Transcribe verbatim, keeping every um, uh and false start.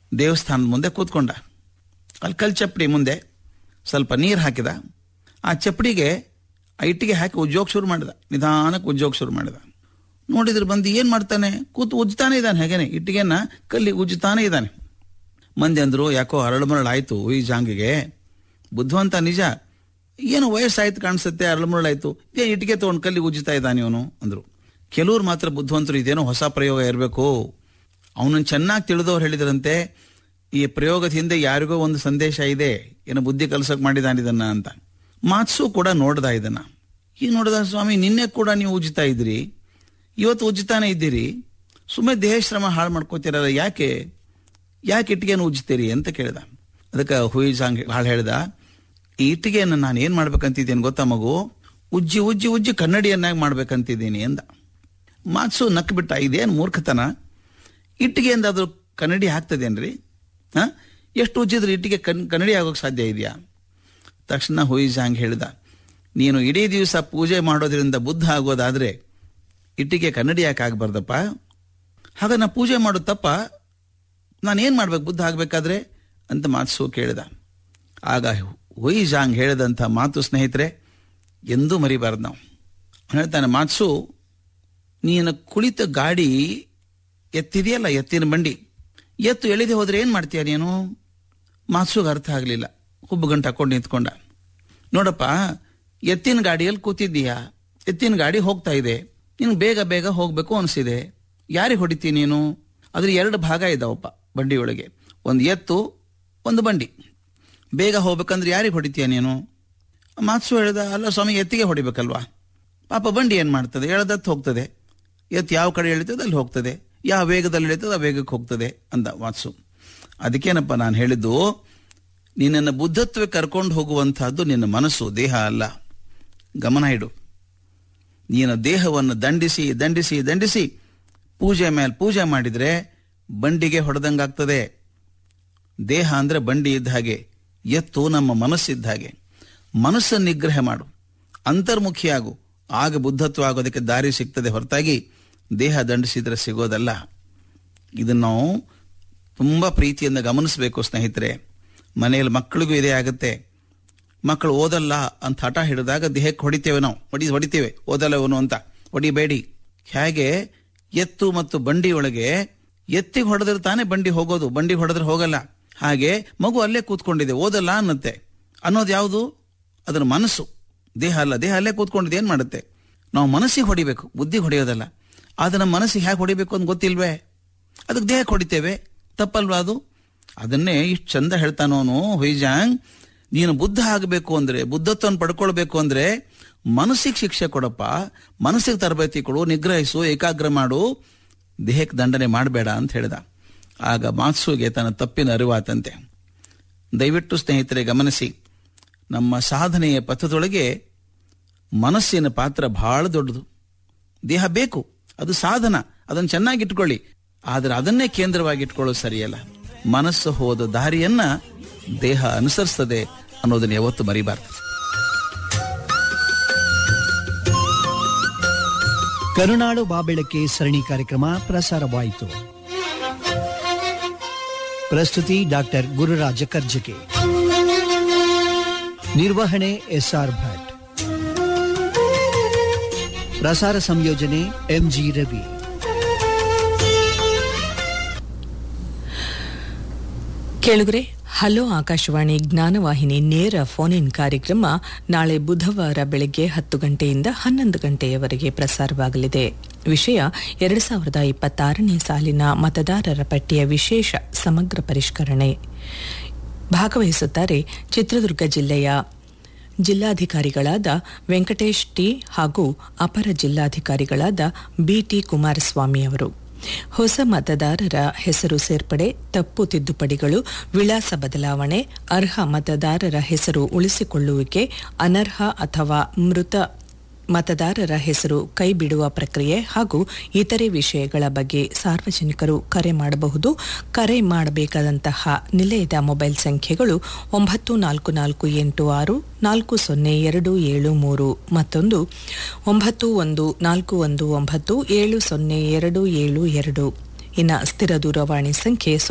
ದೇವಸ್ಥಾನದ ಮುಂದೆ ಕೂತ್ಕೊಂಡ. ಅಲ್ಲಿ ಕಲ್ ಚಪ್ಪಡಿ ಮುಂದೆ ಸ್ವಲ್ಪ ನೀರು ಹಾಕಿದ. ಆ ಚಪ್ಪಡಿಗೆ ಆ ಇಟ್ಟಿಗೆ ಹಾಕಿ ಉಜ್ಜೋಗಿ ಶುರು ಮಾಡಿದ. ನಿಧಾನಕ್ಕೆ ಉಜ್ಜೋಗಿ ಶುರು ಮಾಡಿದ. ನೋಡಿದ್ರೆ ಬಂದು ಏನು ಮಾಡ್ತಾನೆ, ಕೂತು ಉಜ್ತಾನೆ ಇದ್ದಾನೆ. ಹಾಗೇನೆ ಇಟ್ಟಿಗೆನ ಕಲ್ಲಿ ಉಜ್ತಾನೆ ಇದ್ದಾನೆ. ಮಂದಿ ಅಂದರು, ಯಾಕೋ ಅರಳುಮರಳಾಯಿತು ಈ ಜಾಂಗಿಗೆ, ಬುದ್ಧಿವಂತ ನಿಜ, ಏನು ವಯಸ್ಸಾಯ್ತು ಕಾಣಿಸುತ್ತೆ, ಅರಳುಮರಳಾಯಿತು, ಇದೇ ಇಟ್ಟಿಗೆ ತೊಗೊಂಡು ಕಲ್ಲಿ ಉಜ್ಜುತ್ತಾ ಇದ್ದಾನೆ ಇವನು ಅಂದರು. ಕೆಲವ್ರು ಮಾತ್ರ ಬುದ್ಧಿವಂತರು, ಇದೇನೋ ಹೊಸ ಪ್ರಯೋಗ ಇರಬೇಕು, ಅವನನ್ನು ಚೆನ್ನಾಗಿ ತಿಳಿದವ್ರು ಹೇಳಿದ್ರಂತೆ, ಈ ಪ್ರಯೋಗದ ಹಿಂದೆ ಯಾರಿಗೋ ಒಂದು ಸಂದೇಶ ಇದೆ, ಏನೋ ಬುದ್ಧಿ ಕಲ್ಸಕ್ಕೆ ಮಾಡಿದಾನೆ ಇದನ್ನ ಅಂತ. ಮಾತ್ಸು ಕೂಡ ನೋಡ್ದ ಇದನ್ನ. ಈಗ ನೋಡ್ದ, ಸ್ವಾಮಿ ನಿನ್ನೆ ಕೂಡ ನೀವು ಉಜ್ಜುತ್ತಾ ಇದ್ರಿ, ಇವತ್ತು ಉಜ್ಜುತ್ತಾನೆ ಇದ್ದೀರಿ, ಸುಮ್ಮನೆ ದೇಹಶ್ರಮ ಹಾಳು ಮಾಡ್ಕೋತೀರಲ್ಲ, ಯಾಕೆ ಯಾಕೆ ಇಟ್ಟಿಗೆಯನ್ನು ಉಜ್ಜುತ್ತೀರಿ ಅಂತ ಕೇಳಿದ. ಅದಕ್ಕೆ ಹುಯಿಜಾಂಗ್ ಹಾಳು ಹೇಳ್ದ, ಈ ಇಟ್ಟಿಗೆಯನ್ನು ನಾನು ಏನು ಮಾಡ್ಬೇಕಂತಿದ್ದೀನಿ ಗೊತ್ತಾ ಮಗು, ಉಜ್ಜಿ ಉಜ್ಜಿ ಉಜ್ಜಿ ಕನ್ನಡಿಯನ್ನಾಗಿ ಮಾಡ್ಬೇಕಂತಿದ್ದೀನಿ ಅಂದ. ಮಾತ್ಸು ನಕ್ ಬಿಟ್ಟ, ಇದೇನು ಮೂರ್ಖತನ, ಇಟ್ಟಿಗೆ ಎಂದಾದ್ರೂ ಕನ್ನಡಿ ಆಗ್ತದೇನ್ರಿ? ಹಾಂ, ಎಷ್ಟು ಉಜ್ಜಿದ್ರೆ ಇಟ್ಟಿಗೆ ಕನ್ ಕನ್ನಡಿ ಆಗೋಕ್ಕೆ ಸಾಧ್ಯ ಇದೆಯಾ? ತಕ್ಷಣ ಹುಯಿಜಾಂಗ್ ಹೇಳಿದ, ನೀನು ಇಡೀ ದಿವಸ ಪೂಜೆ ಮಾಡೋದ್ರಿಂದ ಬುದ್ಧ ಆಗೋದಾದರೆ ಇಟ್ಟಿಗೆ ಕನ್ನಡಿ ಯಾಕೆ ಆಗಬಾರ್ದಪ್ಪ? ಹಾಗ ನಾ ಪೂಜೆ ಮಾಡೋದು ತಪ್ಪ, ನಾನೇನು ಮಾಡ್ಬೇಕು ಬುದ್ಧ ಆಗಬೇಕಾದ್ರೆ ಅಂತ ಮಾತ್ಸು ಕೇಳಿದ. ಆಗ ಹುಯಿಜಾಂಗ್ ಹೇಳಿದಂಥ ಮಾತು ಸ್ನೇಹಿತರೆ ಎಂದೂ ಮರಿಬಾರ್ದು ನಾವು. ಹೇಳ್ತಾನೆ ಮಾತ್ಸು, ನೀನು ಕುಳಿತ ಗಾಡಿ ಎತ್ತಿದೆಯಲ್ಲ, ಎತ್ತಿನ ಬಂಡಿ, ಎತ್ತು ಎಳೆದೇ ಹೋದರೆ ಏನು ಮಾಡ್ತೀಯ ನೀನು? ಮಾತ್ಸುಗೆ ಅರ್ಥ ಆಗಲಿಲ್ಲ. ಹುಬ್ಬು ಗಂಟು ಹಾಕೊಂಡು ನಿಂತ್ಕೊಂಡ. ನೋಡಪ್ಪ, ಎತ್ತಿನ ಗಾಡಿಯಲ್ಲಿ ಕೂತಿದ್ದೀಯಾ, ಎತ್ತಿನ ಗಾಡಿ ಹೋಗ್ತಾ ಇದೆ, ನಿನ್ಗೆ ಬೇಗ ಬೇಗ ಹೋಗಬೇಕು ಅನಿಸಿದೆ, ಯಾರಿಗೆ ಹೊಡಿತೀನಿ ನೀನು? ಅದ್ರ ಎರಡು ಭಾಗ ಇದ್ದಾವಪ್ಪ ಬಂಡಿಯೊಳಗೆ, ಒಂದು ಎತ್ತು ಒಂದು ಬಂಡಿ. ಬೇಗ ಹೋಗ್ಬೇಕಂದ್ರೆ ಯಾರಿಗೆ ಹೊಡಿತೀಯ ನೀನು? ಮಾತ್ಸು ಹೇಳ್ದ, ಅಲ್ಲ ಸ್ವಾಮಿ, ಎತ್ತಿಗೆ ಹೊಡಿಬೇಕಲ್ವಾ? ಪಾಪ ಬಂಡಿ ಏನು ಮಾಡ್ತದೆ, ಎಳೆದತ್ತು ಹೋಗ್ತದೆ, ಎತ್ತು ಯಾವ ಕಡೆ ಎಳಿತದೆ ಅಲ್ಲಿ ಹೋಗ್ತದೆ, ಯಾವ ವೇಗದಲ್ಲಿ ಎಳಿತದೆ ಆ ವೇಗಕ್ಕೆ ಹೋಗ್ತದೆ ಅಂದ ಮಾತ್ಸು. ಅದಕ್ಕೇನಪ್ಪ ನಾನು ಹೇಳಿದ್ದು, ನಿನ್ನನ್ನು ಬುದ್ಧತ್ವಕ್ಕೆ ಕರ್ಕೊಂಡು ಹೋಗುವಂತಹದ್ದು ನಿನ್ನ ಮನಸ್ಸು, ದೇಹ ಅಲ್ಲ. ಗಮನ ಇಡು. ನೀನು ದೇಹವನ್ನು ದಂಡಿಸಿ ದಂಡಿಸಿ ದಂಡಿಸಿ ಪೂಜೆ ಮೇಲೆ ಪೂಜೆ ಮಾಡಿದರೆ ಬಂಡಿಗೆ ಹೊಡೆದಂಗಾಗ್ತದೆ. ದೇಹ ಅಂದರೆ ಬಂಡಿ ಇದ್ದ ಹಾಗೆ, ಎತ್ತು ನಮ್ಮ ಮನಸ್ಸಿದ್ದ ಹಾಗೆ. ಮನಸ್ಸನ್ನು ನಿಗ್ರಹ ಮಾಡು, ಅಂತರ್ಮುಖಿಯಾಗು, ಆಗ ಬುದ್ಧತ್ವ ಆಗೋದಕ್ಕೆ ದಾರಿ ಸಿಗ್ತದೆ ಹೊರತಾಗಿ ದೇಹ ದಂಡಿಸಿದ್ರೆ ಸಿಗೋದಲ್ಲ. ಇದನ್ನು ನಾವು ತುಂಬ ಪ್ರೀತಿಯಿಂದ ಗಮನಿಸಬೇಕು ಸ್ನೇಹಿತರೆ. ಮನೆಯಲ್ಲಿ ಮಕ್ಕಳಿಗೂ ಇದೇ ಆಗುತ್ತೆ. ಮಕ್ಕಳು ಓದಲ್ಲ ಅಂತ ಹಠ ಹಿಡಿದಾಗ ದೇಹಕ್ಕೆ ಹೊಡಿತೇವೆ ನಾವು, ಹೊಡಿ ಹೊಡಿತೇವೆ ಓದಲ್ಲವನು ಅಂತ. ಹೊಡಿಬೇಡಿ. ಹೇಗೆ ಎತ್ತು ಮತ್ತು ಬಂಡಿ ಒಳಗೆ ಎತ್ತಿಗೆ ಹೊಡೆದ್ರೆ ತಾನೇ ಬಂಡಿ ಹೋಗೋದು, ಬಂಡಿ ಹೊಡೆದ್ರೆ ಹೋಗಲ್ಲ. ಹಾಗೆ ಮಗು ಅಲ್ಲೇ ಕೂತ್ಕೊಂಡಿದೆ, ಓದಲ್ಲ ಅನ್ನತ್ತೆ ಅನ್ನೋದು ಯಾವುದು? ಅದರ ಮನಸ್ಸು, ದೇಹ ಅಲ್ಲ. ದೇಹ ಅಲ್ಲೇ ಕೂತ್ಕೊಂಡಿದೆ, ಏನು ಮಾಡುತ್ತೆ? ನಾವು ಮನಸ್ಸಿಗೆ ಹೊಡಿಬೇಕು, ಬುದ್ಧಿ ಹೊಡೆಯೋದಲ್ಲ. ಆದರೆ ನಮ್ಮ ಮನಸ್ಸಿಗೆ ಹೇಗೆ ಹೊಡಿಬೇಕು ಅಂತ ಗೊತ್ತಿಲ್ವೇ? ಅದಕ್ಕೆ ದೇಹಕ್ಕೆ ಹೊಡಿತೇವೆ, ತಪ್ಪಲ್ವಾ ಅದು? ಅದನ್ನೇ ಇಷ್ಟು ಚಂದ ಹೇಳ್ತಾನೋನು ಹುಯಿಜಾಂಗ್, ನೀನು ಬುದ್ಧ ಆಗಬೇಕು ಅಂದರೆ, ಬುದ್ಧತ್ವವನ್ನು ಪಡ್ಕೊಳ್ಬೇಕು ಅಂದರೆ ಮನಸ್ಸಿಗೆ ಶಿಕ್ಷೆ ಕೊಡಪ್ಪ, ಮನಸ್ಸಿಗೆ ತರಬೇತಿ ಕೊಡು, ನಿಗ್ರಹಿಸು, ಏಕಾಗ್ರ ಮಾಡು, ದೇಹಕ್ಕೆ ದಂಡನೆ ಮಾಡಬೇಡ ಅಂತ ಹೇಳಿದ. ಆಗ ಮಾತ್ಸುಗೆ ತನ್ನ ತಪ್ಪಿನ ಅರಿವಾತಂತೆ. ದಯವಿಟ್ಟು ಸ್ನೇಹಿತರೆ ಗಮನಿಸಿ, ನಮ್ಮ ಸಾಧನೆಯ ಪಥದೊಳಗೆ ಮನಸ್ಸಿನ ಪಾತ್ರ ಬಹಳ ದೊಡ್ಡದು. ದೇಹ ಬೇಕು, ಅದು ಸಾಧನ, ಅದನ್ನು ಚೆನ್ನಾಗಿಟ್ಕೊಳ್ಳಿ. ಆದರೆ ಅದನ್ನೇ ಕೇಂದ್ರವಾಗಿ ಇಟ್ಕೊಳ್ಳೋದು ಸರಿಯಲ್ಲ. ಮನಸ್ಸು ಹೋದ ದಾರಿಯನ್ನ ದೇಹ ಅನುಸರಿಸ್ತದೆ ಅನ್ನೋದನ್ನ ಯಾವತ್ತು ಮರಿಬಾರ್ದು. ಕರುನಾಡು ಬಾಬೆಳಕೆ ಸರಣಿ ಕಾರ್ಯಕ್ರಮ ಪ್ರಸಾರವಾಯಿತು. ಪ್ರಸ್ತುತಿ ಡಾಕ್ಟರ್ ಗುರುರಾಜ ಕರ್ಜಗೆ, ನಿರ್ವಹಣೆ ಎಸ್ಆರ್ ಭಟ್, ಪ್ರಸಾರ ಸಂಯೋಜನೆ ಎಂಜಿ ರವಿ. ಕೇಳುಗರೆ, ಹಲೋ ಆಕಾಶವಾಣಿ ಜ್ಞಾನವಾಹಿನಿ ನೇರ ಫೋನ್ ಇನ್ ಕಾರ್ಯಕ್ರಮ ನಾಳೆ ಬುಧವಾರ ಬೆಳಗ್ಗೆ ಹತ್ತು ಗಂಟೆಯಿಂದ ಹನ್ನೊಂದು ಗಂಟೆಯವರೆಗೆ ಪ್ರಸಾರವಾಗಲಿದೆ. ವಿಷಯ ಎರಡು ಸಾವಿರದ ಇಪ್ಪತ್ತಾರನೇ ಸಾಲಿನ ಮತದಾರರ ಪಟ್ಟಿಯ ವಿಶೇಷ ಸಮಗ್ರ ಪರಿಷ್ಕರಣೆ. ಭಾಗವಹಿಸುತ್ತಾರೆ ಚಿತ್ರದುರ್ಗ ಜಿಲ್ಲೆಯ ಜಿಲ್ಲಾಧಿಕಾರಿಗಳಾದ ವೆಂಕಟೇಶ್ ಟಿ ಹಾಗೂ ಅಪರ ಜಿಲ್ಲಾಧಿಕಾರಿಗಳಾದ ಬಿಟಿ ಕುಮಾರಸ್ವಾಮಿ ಅವರು. ಹೊಸ ಮತದಾರರ ಹೆಸರು ಸೇರ್ಪಡೆ, ತಪ್ಪು ತಿದ್ದುಪಡಿಗಳು, ವಿಳಾಸ ಬದಲಾವಣೆ, ಅರ್ಹ ಮತದಾರರ ಹೆಸರು ಉಳಿಸಿಕೊಳ್ಳುವಿಕೆ, ಅನರ್ಹ ಅಥವಾ ಮೃತ ಮತದಾರರ ಹೆಸರು ಕೈಬಿಡುವ ಪ್ರಕ್ರಿಯೆ ಹಾಗೂ ಇತರೆ ವಿಷಯಗಳ ಬಗ್ಗೆ ಸಾರ್ವಜನಿಕರು ಕರೆ ಮಾಡಬಹುದು. ಕರೆ ಮಾಡಬೇಕಾದಂತಹ ನಿಲಯದ ಮೊಬೈಲ್ ಸಂಖ್ಯೆಗಳು ಒಂಬತ್ತು ನಾಲ್ಕು ನಾಲ್ಕು ಎಂಟು ಆರು ನಾಲ್ಕು ಸೊನ್ನೆ ಎರಡು ಏಳು ಮೂರು, ಮತ್ತೊಂದು ಒಂಬತ್ತು ಒಂದು ನಾಲ್ಕು ಒಂದು ಒಂಬತ್ತು ಏಳು ಸೊನ್ನೆ ಎರಡು ಏಳು ಎರಡು. ಇನ್ನು ಸ್ಥಿರ ದೂರವಾಣಿ ಸಂಖ್ಯೆ